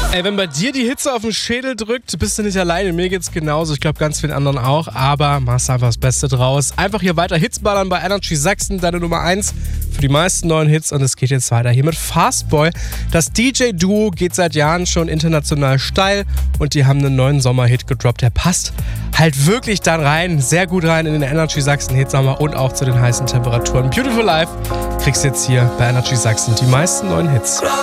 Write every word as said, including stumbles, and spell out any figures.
Ey, wenn bei dir die Hitze auf den Schädel drückt, bist du nicht alleine. Mir geht's genauso. Ich glaube, ganz vielen anderen auch. Aber machst einfach das Beste draus. Einfach hier weiter Hits ballern bei Energy Sachsen, deine Nummer eins für die meisten neuen Hits. Und es geht jetzt weiter hier mit Fastboy. Das D J-Duo geht seit Jahren schon international steil. Und die haben einen neuen Sommerhit gedroppt. Der passt halt wirklich dann rein. Sehr gut rein in den Energy Sachsen Hitsommer und auch zu den heißen Temperaturen. Beautiful Life kriegst du jetzt hier bei Energy Sachsen. Die meisten neuen Hits.